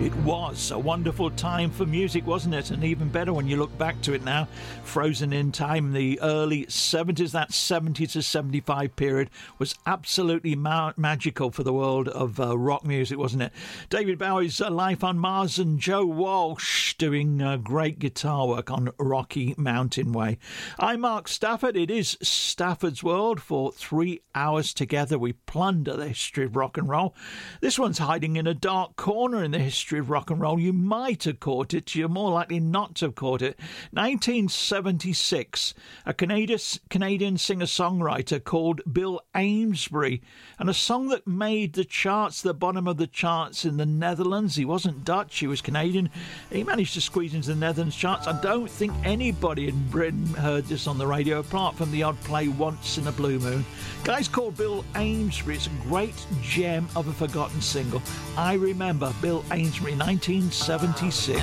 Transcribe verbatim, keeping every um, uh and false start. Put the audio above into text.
It was a wonderful time for music, wasn't it? And even better when you look back to it now, frozen in time, the early seventies, that seventy to seventy-five period was absolutely ma- magical for the world of uh, rock music, wasn't it? David Bowie's uh, Life on Mars and Joe Walsh doing uh, great guitar work on Rocky Mountain Way. I'm Mark Stafford. It is Stafford's World. For three hours together, we plunder the history of rock and roll. This one's hiding in a dark corner in the history of rock and roll. You might have caught it. You're more likely not to have caught it. nineteen seventy-six, a Canadian, Canadian singer-songwriter called Bill Amesbury, and a song that made the charts, the bottom of the charts in the Netherlands. He wasn't Dutch, he was Canadian. He managed to squeeze into the Netherlands charts. I don't think anybody in Britain heard this on the radio, apart from the odd play Once in a Blue Moon. Guy's called Bill Amesbury. It's a great gem of a forgotten single. I Remember Bill Amesbury, nineteen seventy-six.